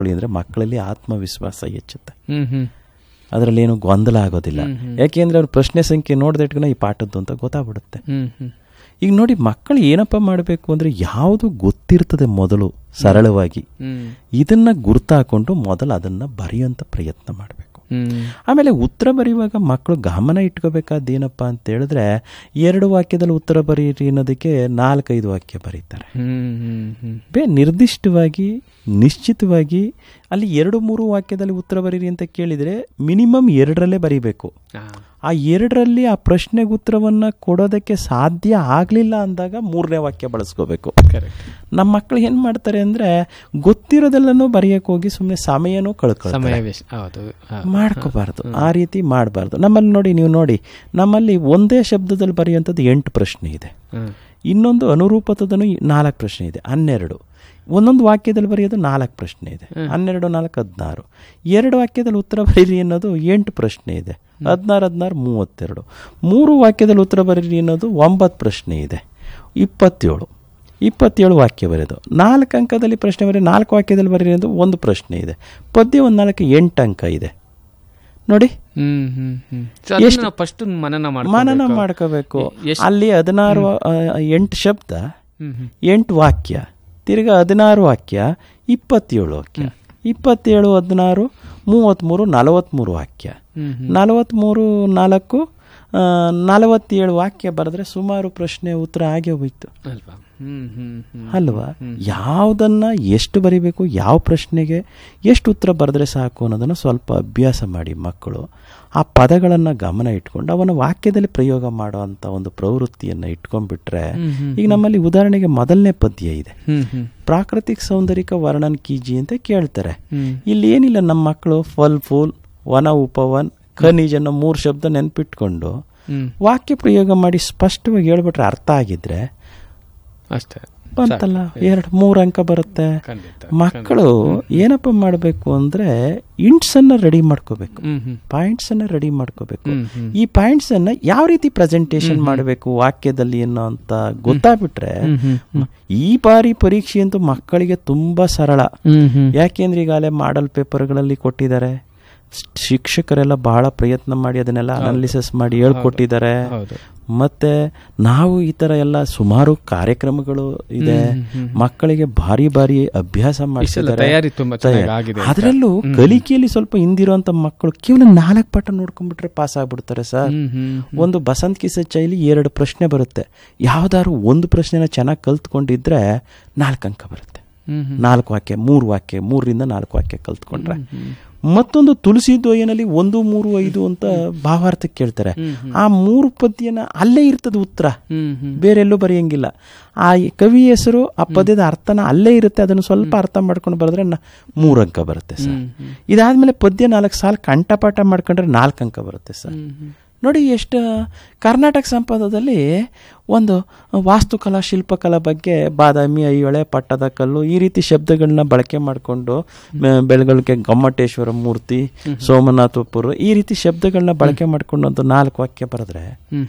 ಅಂದರೆ ಮಕ್ಕಳಲ್ಲಿ ಆತ್ಮವಿಶ್ವಾಸ ಹೆಚ್ಚುತ್ತೆ. ಅದರಲ್ಲಿ ಏನು ಗೊಂದಲ ಆಗೋದಿಲ್ಲ. ಯಾಕೆಂದ್ರೆ ಅವ್ರ ಪ್ರಶ್ನೆ ಸಂಖ್ಯೆ ನೋಡಿದ ಇಟ್ಕೊಂಡು ಈ ಪಾಠದ್ದು ಅಂತ ಗೊತ್ತಾಗ್ಬಿಡುತ್ತೆ. ಈಗ ನೋಡಿ, ಮಕ್ಕಳು ಏನಪ್ಪ ಮಾಡಬೇಕು ಅಂದರೆ ಯಾವುದು ಗೊತ್ತಿರ್ತದೆ ಮೊದಲು ಸರಳವಾಗಿ ಇದನ್ನ ಗುರ್ತಾಕೊಂಡು ಮೊದಲು ಅದನ್ನ ಬರೆಯುವಂಥ ಪ್ರಯತ್ನ ಮಾಡಬೇಕು. ಆಮೇಲೆ ಉತ್ತರ ಬರೆಯುವಾಗ ಮಕ್ಕಳು ಗಮನ ಇಟ್ಕೋಬೇಕಾದ್ದೇನಪ್ಪ ಅಂತ ಹೇಳಿದ್ರೆ, 2 ವಾಕ್ಯದಲ್ಲಿ ಉತ್ತರ ಬರೀರಿ ಅನ್ನೋದಕ್ಕೆ 4-5 ವಾಕ್ಯ ಬರೀತಾರೆ. ನಿರ್ದಿಷ್ಟವಾಗಿ ನಿಶ್ಚಿತವಾಗಿ ಅಲ್ಲಿ 2-3 ವಾಕ್ಯದಲ್ಲಿ ಉತ್ತರ ಬರೀರಿ ಅಂತ ಕೇಳಿದರೆ ಮಿನಿಮಮ್ 2ರಲ್ಲೇ ಬರೀಬೇಕು. ಆ 2ರಲ್ಲಿ ಆ ಪ್ರಶ್ನೆಗೆ ಉತ್ತರವನ್ನು ಕೊಡೋದಕ್ಕೆ ಸಾಧ್ಯ ಆಗಲಿಲ್ಲ ಅಂದಾಗ 3ನೇ ವಾಕ್ಯ ಬಳಸ್ಕೋಬೇಕು. ನಮ್ಮ ಮಕ್ಕಳು ಏನು ಮಾಡ್ತಾರೆ ಅಂದರೆ, ಗೊತ್ತಿರೋದೆಲ್ಲನೂ ಬರೆಯಕ್ಕೆ ಹೋಗಿ ಸುಮ್ಮನೆ ಸಮಯನೂ ಮಾಡ್ಕೋಬಾರ್ದು. ಆ ರೀತಿ ಮಾಡಬಾರ್ದು. ನಮ್ಮಲ್ಲಿ ನೋಡಿ, ನೀವು ನೋಡಿ, ನಮ್ಮಲ್ಲಿ ಒಂದೇ ಶಬ್ದದಲ್ಲಿ ಬರೆಯುವಂಥದ್ದು 8 ಪ್ರಶ್ನೆ ಇದೆ. ಇನ್ನೊಂದು ಅನುರೂಪತದನು 4 ಪ್ರಶ್ನೆ ಇದೆ, 12. ಒಂದೊಂದು ವಾಕ್ಯದಲ್ಲಿ ಬರೆಯೋದು 4 ಪ್ರಶ್ನೆ ಇದೆ, 12, 4, 16. 2 ವಾಕ್ಯದಲ್ಲಿ ಉತ್ತರ ಬರೀರಿ ಅನ್ನೋದು 8 ಪ್ರಶ್ನೆ ಇದೆ, 16, 16, 32. 3 ವಾಕ್ಯದಲ್ಲಿ ಉತ್ತರ ಬರೀರಿ ಅನ್ನೋದು 9 ಪ್ರಶ್ನೆ ಇದೆ, 27 ವಾಕ್ಯ ಬರೆಯೋದು. 4 ಅಂಕದಲ್ಲಿ ಪ್ರಶ್ನೆ ಬರೀ 4 ವಾಕ್ಯದಲ್ಲಿ ಬರೀರಿ ಅನ್ನೋದು 1 ಪ್ರಶ್ನೆ ಇದೆ. ಪದ್ಯ 1 4 8 ಅಂಕ ಇದೆ ನೋಡಿ. ಮನನ ಮಾಡ್ಕೋಬೇಕು. ಅಲ್ಲಿ 16 8 ಶಬ್ದ 8 ವಾಕ್ಯ, ತಿರ್ಗಾ 16 ವಾಕ್ಯ 27 ವಾಕ್ಯ, 27 16 33 43 ವಾಕ್ಯ, 43 4 47 ವಾಕ್ಯ ಬರೆದ್ರೆ ಸುಮಾರು ಪ್ರಶ್ನೆ ಉತ್ತರ ಆಗೇ ಹೋಯ್ತು ಅಲ್ವಾ? ಯಾವುದನ್ನ ಎಷ್ಟು ಬರಿಬೇಕು, ಯಾವ ಪ್ರಶ್ನೆಗೆ ಎಷ್ಟು ಉತ್ತರ ಬರೆದ್ರೆ ಸಾಕು ಅನ್ನೋದನ್ನು ಸ್ವಲ್ಪ ಅಭ್ಯಾಸ ಮಾಡಿ ಮಕ್ಕಳು ಆ ಪದಗಳನ್ನು ಗಮನ ಇಟ್ಕೊಂಡು ಅವನ ವಾಕ್ಯದಲ್ಲಿ ಪ್ರಯೋಗ ಮಾಡುವಂಥ ಒಂದು ಪ್ರವೃತ್ತಿಯನ್ನು ಇಟ್ಕೊಂಡ್ಬಿಟ್ರೆ, ಈಗ ನಮ್ಮಲ್ಲಿ ಉದಾಹರಣೆಗೆ ಮೊದಲನೇ ಪದ್ಯ ಇದೆ, ಪ್ರಾಕೃತಿಕ ಸೌಂದರ್ಯಕ ವರ್ಣನ್ ಕೀಜಿ ಅಂತ ಕೇಳ್ತಾರೆ. ಇಲ್ಲಿ ಏನಿಲ್ಲ, ನಮ್ಮ ಮಕ್ಕಳು ಫಲ್ ಫೂಲ್ ವನ ಉಪವನ್ ಖನಿಜ್ ಅನ್ನೋ 3 ಶಬ್ದ ನೆನ್ಪಿಟ್ಕೊಂಡು ವಾಕ್ಯ ಪ್ರಯೋಗ ಮಾಡಿ ಸ್ಪಷ್ಟವಾಗಿ ಹೇಳ್ಬಿಟ್ರೆ, ಅರ್ಥ ಆಗಿದ್ರೆ ಅಷ್ಟೇ ಬಂತಲ್ಲ, 2-3 ಅಂಕ ಬರುತ್ತೆ. ಮಕ್ಕಳು ಏನಪ್ಪ ಮಾಡಬೇಕು ಅಂದ್ರೆ ಇಂಟ್ಸ್ ಅನ್ನ ರೆಡಿ ಮಾಡ್ಕೋಬೇಕು, ಪಾಯಿಂಟ್ಸ್ ಅನ್ನ ರೆಡಿ ಮಾಡ್ಕೋಬೇಕು. ಈ ಪಾಯಿಂಟ್ಸ್ ಅನ್ನ ಯಾವ ರೀತಿ ಪ್ರೆಸೆಂಟೇಶನ್ ಮಾಡಬೇಕು ವಾಕ್ಯದಲ್ಲಿ ಅನ್ನೋ ಅಂತ ಗೊತ್ತಾಗ್ಬಿಟ್ರೆ, ಈ ಬಾರಿ ಪರೀಕ್ಷೆ ಅಂತೂ ಮಕ್ಕಳಿಗೆ ತುಂಬಾ ಸರಳ. ಯಾಕೆಂದ್ರೆ ಈಗಾಗಲೇ ಮಾಡಲ್ ಪೇಪರ್ಗಳಲ್ಲಿ ಕೊಟ್ಟಿದ್ದಾರೆ, ಶಿಕ್ಷಕರೆಲ್ಲ ಬಹಳ ಪ್ರಯತ್ನ ಮಾಡಿ ಅದನ್ನೆಲ್ಲ ಅನಾಲಿಸಿಸ್ ಮಾಡಿ ಹೇಳ್ಕೊಟ್ಟಿದ್ದಾರೆ. ಮತ್ತೆ ನಾವು ಈ ತರ ಎಲ್ಲ ಸುಮಾರು ಕಾರ್ಯಕ್ರಮಗಳು ಇದೆ, ಮಕ್ಕಳಿಗೆ ಭಾರಿ ಭಾರಿ ಅಭ್ಯಾಸ ಮಾಡಿಸಿದ್ದಾರೆ. ಅದರಲ್ಲೂ ಕಲಿಕೆಯಲ್ಲಿ ಸ್ವಲ್ಪ ಹಿಂದಿರುವಂತ ಮಕ್ಕಳು ಕೇವಲ 4 ಪಾಠ ನೋಡ್ಕೊಂಡ್ಬಿಟ್ರೆ ಪಾಸ್ ಆಗ್ಬಿಡ್ತಾರೆ ಸರ್. ಒಂದು ಬಸಂತ್ ಕಿಸ ಚೈಲಿ 2 ಪ್ರಶ್ನೆ ಬರುತ್ತೆ, ಯಾವ್ದಾದ್ರು ಒಂದು ಪ್ರಶ್ನೆನ ಚೆನ್ನಾಗಿ ಕಲ್ತ್ಕೊಂಡಿದ್ರೆ 4 ಅಂಕ ಬರುತ್ತೆ. 4 ವಾಕ್ಯ 3 ವಾಕ್ಯ 3ರಿಂದ 4 ವಾಕ್ಯ ಕಲ್ತ್ಕೊಂಡ್ರೆ. ಮತ್ತೊಂದು ತುಳಸಿ ದ್ವಯನಲ್ಲಿ 1, 3, 5 ಅಂತ ಭಾವಾರ್ಥಕ್ಕೆ ಕೇಳ್ತಾರೆ. ಆ 3 ಪದ್ಯನ ಅಲ್ಲೇ ಇರ್ತದೆ ಉತ್ತರ, ಬೇರೆಲ್ಲೂ ಬರೆಯಂಗಿಲ್ಲ. ಆ ಕವಿ ಹೆಸರು ಆ ಪದ್ಯದ ಅರ್ಥನ ಅಲ್ಲೇ ಇರುತ್ತೆ, ಅದನ್ನು ಸ್ವಲ್ಪ ಅರ್ಥ ಮಾಡ್ಕೊಂಡು ಬರೆದ್ರೆ 3 ಅಂಕ ಬರುತ್ತೆ ಸರ್. ಇದಾದ್ಮೇಲೆ ಪದ್ಯ 4 ಸಾಲ ಕಂಠಪಾಠ ಮಾಡ್ಕೊಂಡ್ರೆ 4 ಅಂಕ ಬರುತ್ತೆ ಸರ್. ನೋಡಿ ಎಷ್ಟು. ಕರ್ನಾಟಕ ಸಂಪದದಲ್ಲಿ ಒಂದು ವಾಸ್ತುಕಲಾ ಶಿಲ್ಪಕಲಾ ಬಗ್ಗೆ ಬಾದಾಮಿ, ಐಹೊಳೆ, ಪಟ್ಟದ ಕಲ್ಲು ಈ ರೀತಿ ಶಬ್ದಗಳನ್ನ ಬಳಕೆ ಮಾಡಿಕೊಂಡು ಬೆಳಗಳಿಗೆ ಗೊಮ್ಮಟೇಶ್ವರ ಮೂರ್ತಿ, ಸೋಮನಾಥಪುರ ಈ ರೀತಿ ಶಬ್ದಗಳನ್ನ ಬಳಕೆ ಮಾಡ್ಕೊಂಡು ಒಂದು 4 ವಾಕ್ಯ ಬರೆದ್ರೆ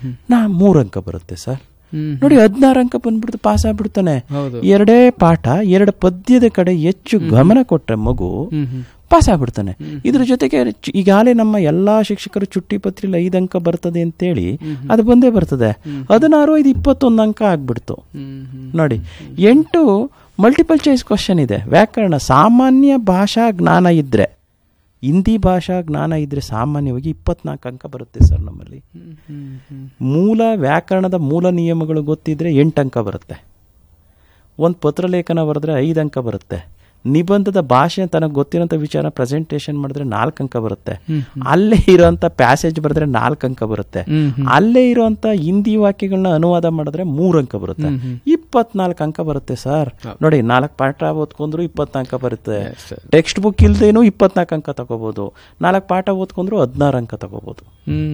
3 ಅಂಕ ಬರುತ್ತೆ ಸರ್. ನೋಡಿ 16 ಅಂಕ ಬಂದ್ಬಿಡ್ತು, ಪಾಸ್ ಆಗ್ಬಿಡ್ತಾನೆ. 2 ಪಾಠ 2 ಪದ್ಯದ ಕಡೆ ಹೆಚ್ಚು ಗಮನ ಕೊಟ್ರೆ ಮಗು ಪಾಸ್ ಆಗ್ಬಿಡ್ತಾನೆ. ಇದ್ರ ಜೊತೆಗೆ ಈಗಾಗಲೇ ನಮ್ಮ ಎಲ್ಲಾ ಶಿಕ್ಷಕರು ಚುಟ್ಟಿ ಪತ್ರಿಲಿ 5 ಅಂಕ ಬರ್ತದೆ ಅಂತೇಳಿ ಅದು ಬಂದೇ ಬರ್ತದೆ. 16, 5, 21 ಅಂಕ ಆಗ್ಬಿಡ್ತು ನೋಡಿ. 8 ಮಲ್ಟಿಪಲ್ ಚಾಯ್ಸ್ ಕ್ವಶನ್ ಇದೆ. ವ್ಯಾಕರಣ ಸಾಮಾನ್ಯ ಭಾಷಾ ಜ್ಞಾನ ಇದ್ರೆ, ಹಿಂದಿ ಭಾಷಾ ಜ್ಞಾನ ಇದ್ರೆ ಸಾಮಾನ್ಯವಾಗಿ 24 ಅಂಕ ಬರುತ್ತೆ ಸರ್ ನಮ್ಮಲ್ಲಿ. ಮೂಲ ವ್ಯಾಕರಣದ ಮೂಲ ನಿಯಮಗಳು ಗೊತ್ತಿದ್ರೆ 8 ಅಂಕ ಬರುತ್ತೆ. ಒಂದು ಪತ್ರಲೇಖನ ಬರೆದ್ರೆ 5 ಅಂಕ ಬರುತ್ತೆ. ನಿಬಂಧದ ಭಾಷೆ ತನಗೆ ಗೊತ್ತಿರೋಂಥ ವಿಚಾರ ಪ್ರೆಸೆಂಟೇಷನ್ ಮಾಡಿದ್ರೆ 4 ಅಂಕ ಬರುತ್ತೆ. ಅಲ್ಲೇ ಇರೋಂಥ ಪ್ಯಾಸೇಜ್ ಬರೆದ್ರೆ 4 ಅಂಕ ಬರುತ್ತೆ. ಅಲ್ಲೇ ಇರೋಂಥ ಹಿಂದಿ ವಾಕ್ಯಗಳನ್ನ ಅನುವಾದ ಮಾಡಿದ್ರೆ 3 ಅಂಕ ಬರುತ್ತೆ. 24 ಅಂಕ ಬರುತ್ತೆ ಸರ್. ನೋಡಿ 4 ಪಾಠ ಓದ್ಕೊಂಡ್ರು 24 ಅಂಕ ಬರುತ್ತೆ. ಟೆಕ್ಸ್ಟ್ ಬುಕ್ ಇಲ್ದೇನು 24 ಅಂಕ ತಗೋಬಹುದು. 4 ಪಾಠ ಓದ್ಕೊಂಡ್ರು 16 ಅಂಕ ತಗೋಬಹುದು.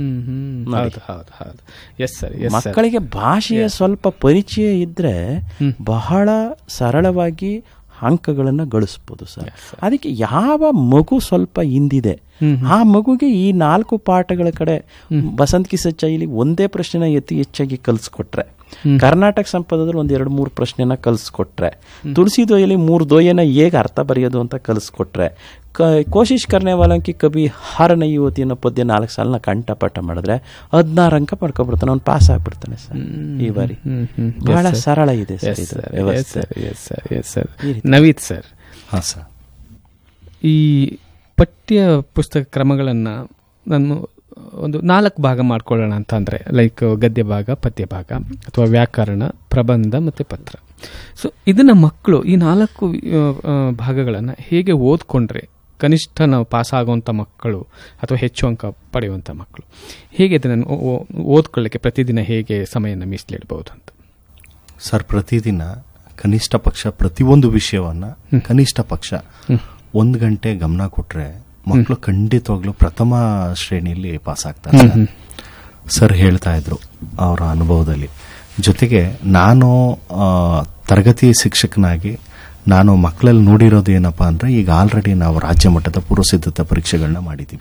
ಮಕ್ಕಳಿಗೆ ಭಾಷೆಯ ಸ್ವಲ್ಪ ಪರಿಚಯ ಇದ್ರೆ ಬಹಳ ಸರಳವಾಗಿ ಅಂಕಗಳನ್ನು ಗಳಿಸ್ಬೋದು ಸರ್. ಅದಕ್ಕೆ ಯಾವ ಮಗು ಸ್ವಲ್ಪ ಹಿಂದಿದೆ ಆ ಮಗುಗೆ ಈ 4 ಪಾಠಗಳ ಕಡೆ ಬಸಂತ್ ಕಿಸ ಚೈಲಿ ಒಂದೇ ಪ್ರಶ್ನೆನ ಹೆಚ್ಚಾಗಿ ಕಲಿಸ್ಕೊಟ್ರೆ ಕರ್ನಾಟಕ ಸಂಪದದಲ್ಲಿ 2-3 ಪ್ರಶ್ನೆನ ಕಲಿಸ್ಕೊಟ್ರೆ, ತುಳಸಿ ದೊಯ್ಯಲ್ಲಿ 3 ದೊಯ್ಯನ ಹೇಗೆ ಅರ್ಥ ಬರೆಯೋದು ಅಂತ ಕಲಿಸ್ಕೊಟ್ರೆ, ಕೋಶಿಶ್ ಕರ್ನೆ ವಾಲಂಕಿ ಕಬಿ ಹಾರ ನೈ ಹೋತಿ ಅನ್ನೋ ಪದ್ಯ 4 ಸಾಲನ ಕಂಠಪಾಠ ಮಾಡಿದ್ರೆ 16 ಅಂಕ ಪಡ್ಕೊಬಿಡ್ತಾನೆ, ಅವ್ನು ಪಾಸ್ ಆಗ್ಬಿಡ್ತಾನೆ ಸರ್. ಈ ಬಾರಿ ಬಹಳ ಸರಳ ಇದೆ ಸರ್ ಇದು ವ್ಯವಸ್ಥೆ. ನವೀತ್ ಸರ್, ಹಾಂ ಸರ್, ಈ ಪಠ್ಯ ಪುಸ್ತಕ ಕ್ರಮಗಳನ್ನು ನಾನು ಒಂದು 4 ಭಾಗ ಮಾಡ್ಕೊಳ್ಳೋಣ ಅಂತ ಅಂದರೆ, ಲೈಕ್ ಗದ್ಯ ಭಾಗ, ಪದ್ಯ ಭಾಗ, ಅಥವಾ ವ್ಯಾಕರಣ, ಪ್ರಬಂಧ ಮತ್ತು ಪತ್ರ. ಸೊ ಇದನ್ನು ಮಕ್ಕಳು ಈ 4 ಭಾಗಗಳನ್ನು ಹೇಗೆ ಓದ್ಕೊಂಡ್ರೆ ಕನಿಷ್ಠ ನಾವು ಪಾಸ್ ಆಗುವಂಥ ಮಕ್ಕಳು ಅಥವಾ ಹೆಚ್ಚು ಅಂಕ ಪಡೆಯುವಂಥ ಮಕ್ಕಳು ಹೇಗೆ ಇದನ್ನು ಓದ್ಕೊಳ್ಳಿಕ್ಕೆ ಪ್ರತಿದಿನ ಹೇಗೆ ಸಮಯನ ಮೀಸಲಿಡ್ಬೋದು ಅಂತ? ಸರ್, ಪ್ರತಿದಿನ ಕನಿಷ್ಠ ಪಕ್ಷ ಪ್ರತಿಯೊಂದು ವಿಷಯವನ್ನು ಕನಿಷ್ಠ ಪಕ್ಷ 1 ಗಂಟೆ ಗಮನ ಕೊಟ್ಟರೆ ಮಕ್ಕಳು ಖಂಡಿತವಾಗ್ಲೂ ಪ್ರಥಮ ಶ್ರೇಣಿಯಲ್ಲಿ ಪಾಸ್ ಆಗ್ತಾರೆ. ಸರ್ ಹೇಳ್ತಾ ಇದ್ರು ಅವರ ಅನುಭವದಲ್ಲಿ. ಜೊತೆಗೆ ನಾನು ತರಗತಿ ಶಿಕ್ಷಕನಾಗಿ ನಾನು ಮಕ್ಕಳಲ್ಲಿ ನೋಡಿರೋದು ಏನಪ್ಪಾ ಅಂದ್ರೆ, ಈಗ ಆಲ್ರೆಡಿ ನಾವು ರಾಜ್ಯ ಮಟ್ಟದ ಪೂರ್ವಸಿದ್ಧತಾ ಪರೀಕ್ಷೆಗಳನ್ನ ಮಾಡಿದ್ದೀವಿ.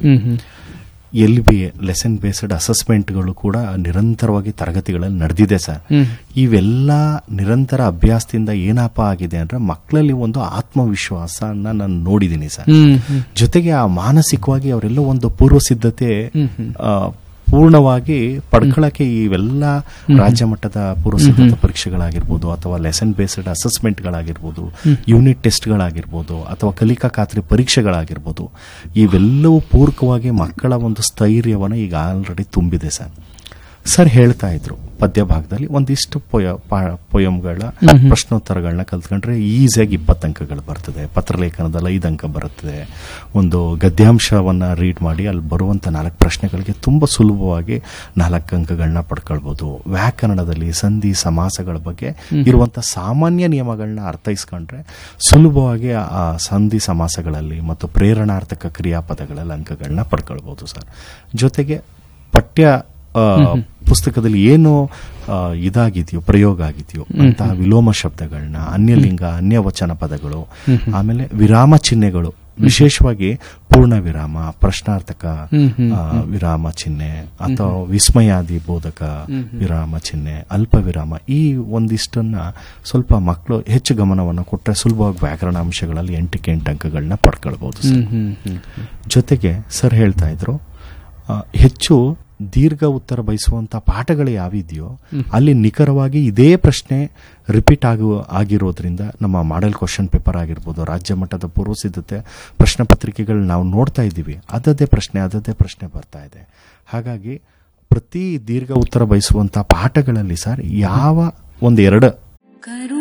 LBA ಲೆಸನ್ ಬೇಸ್ಡ್ ಅಸೆಸ್ಮೆಂಟ್ಗಳು ಕೂಡ ನಿರಂತರವಾಗಿ ತರಗತಿಗಳಲ್ಲಿ ನಡೆದಿದೆ ಸರ್. ಇವೆಲ್ಲ ನಿರಂತರ ಅಭ್ಯಾಸದಿಂದ ಏನಪ್ಪ ಆಗಿದೆ ಅಂದ್ರೆ, ಮಕ್ಕಳಲ್ಲಿ ಒಂದು ಆತ್ಮವಿಶ್ವಾಸನ ನಾನು ನೋಡಿದ್ದೀನಿ ಸರ್. ಜೊತೆಗೆ ಆ ಮಾನಸಿಕವಾಗಿ ಅವರೆಲ್ಲ ಒಂದು ಪೂರ್ವ ಸಿದ್ಧತೆ ಪೂರ್ಣವಾಗಿ ಪಡ್ಕೊಳ್ಳಕ್ಕೆ ಇವೆಲ್ಲ ರಾಜ್ಯ ಮಟ್ಟದ ಪೂರ್ವ ಸಿದ್ಧತಾ ಪರೀಕ್ಷೆಗಳಾಗಿರ್ಬೋದು, ಅಥವಾ ಲೆಸನ್ ಬೇಸ್ಡ್ ಅಸೆಸ್ಮೆಂಟ್ಗಳಾಗಿರ್ಬೋದು, ಯೂನಿಟ್ ಟೆಸ್ಟ್ಗಳಾಗಿರ್ಬೋದು, ಅಥವಾ ಕಲಿಕಾ ಖಾತ್ರಿ ಪರೀಕ್ಷೆಗಳಾಗಿರ್ಬೋದು, ಇವೆಲ್ಲವೂ ಪೂರಕವಾಗಿ ಮಕ್ಕಳ ಒಂದು ಸ್ಥೈರ್ಯವನ್ನು ಈಗ ಆಲ್ರೆಡಿ ತುಂಬಿದೆ ಸರ್. ಸರ್ ಹೇಳ್ತಾ ಇದ್ರು ಪದ್ಯ ಭಾಗದಲ್ಲಿ ಒಂದಿಷ್ಟು ಪೊಯಮ್ಗಳ ಪ್ರಶ್ನೋತ್ತರಗಳನ್ನ ಕಲ್ತ್ಕೊಂಡ್ರೆ ಈಸಿಯಾಗಿ 20 ಅಂಕಗಳು ಬರ್ತದೆ. ಪತ್ರಲೇಖನದಲ್ಲಿ 5 ಅಂಕ ಬರುತ್ತದೆ. ಒಂದು ಗದ್ಯಾಂಶವನ್ನ ರೀಡ್ ಮಾಡಿ ಅಲ್ಲಿ ಬರುವಂತ 4 ಪ್ರಶ್ನೆಗಳಿಗೆ ತುಂಬಾ ಸುಲಭವಾಗಿ 4 ಅಂಕಗಳನ್ನ ಪಡ್ಕೊಳ್ಬಹುದು. ವ್ಯಾಕರಣದಲ್ಲಿ ಸಂಧಿ ಸಮಾಸಗಳ ಬಗ್ಗೆ ಇರುವಂತ ಸಾಮಾನ್ಯ ನಿಯಮಗಳನ್ನ ಅರ್ಥೈಸ್ಕೊಂಡ್ರೆ ಸುಲಭವಾಗಿ ಆ ಸಂಧಿ ಸಮಾಸಗಳಲ್ಲಿ ಮತ್ತು ಪ್ರೇರಣಾರ್ಥಕ ಕ್ರಿಯಾಪದಗಳಲ್ಲಿ ಅಂಕಗಳನ್ನ ಪಡ್ಕೊಳ್ಬಹುದು ಸರ್. ಜೊತೆಗೆ ಪಠ್ಯ ಪುಸ್ತಕದಲ್ಲಿ ಏನು ಇದಾಗಿದೆಯೋ, ಪ್ರಯೋಗ ಆಗಿದೆಯೋ ಅಂತಹ ವಿಲೋಮ ಶಬ್ದಗಳನ್ನ, ಅನ್ಯಲಿಂಗ ಅನ್ಯವಚನ ಪದಗಳು, ಆಮೇಲೆ ವಿರಾಮ ಚಿಹ್ನೆಗಳು, ವಿಶೇಷವಾಗಿ ಪೂರ್ಣ ವಿರಾಮ, ಪ್ರಶ್ನಾರ್ಥಕ ವಿರಾಮ ಚಿಹ್ನೆ, ಅಥವಾ ವಿಸ್ಮಯಾದಿ ಬೋಧಕ ವಿರಾಮ ಚಿಹ್ನೆ, ಅಲ್ಪ ವಿರಾಮ, ಈ ಒಂದಿಷ್ಟನ್ನ ಸ್ವಲ್ಪ ಮಕ್ಕಳು ಹೆಚ್ಚು ಗಮನವನ್ನು ಕೊಟ್ಟರೆ ಸುಲಭವಾಗಿ ವ್ಯಾಕರಣ ಅಂಶಗಳಲ್ಲಿ 8ಕ್ಕೆ 8 ಅಂಕಗಳನ್ನ ಪಡ್ಕೊಳ್ಬಹುದು ಸರ್. ಜೊತೆಗೆ ಸರ್ ಹೇಳ್ತಾ ಇದ್ರು, ಹೆಚ್ಚು ದೀರ್ಘ ಉತ್ತರ ಬಯಸುವಂತ ಪಾಠಗಳು ಯಾವಿದೆಯೋ ಅಲ್ಲಿ ನಿಖರವಾಗಿ ಇದೇ ಪ್ರಶ್ನೆ ರಿಪೀಟ್ ಆಗಿರೋದ್ರಿಂದ ನಮ್ಮ ಮಾಡೆಲ್ ಕ್ವಶನ್ ಪೇಪರ್ ಆಗಿರ್ಬೋದು, ರಾಜ್ಯ ಮಟ್ಟದ ಪೂರ್ವ ಸಿದ್ಧತೆ ಪ್ರಶ್ನೆ ಪತ್ರಿಕೆಗಳು ನಾವು ನೋಡ್ತಾ ಇದ್ದೀವಿ, ಅದದೇ ಪ್ರಶ್ನೆ ಬರ್ತಾ ಇದೆ. ಹಾಗಾಗಿ ಪ್ರತಿ ದೀರ್ಘ ಉತ್ತರ ಬಯಸುವಂತ ಪಾಠಗಳಲ್ಲಿ ಸರ್ ಯಾವ 1-2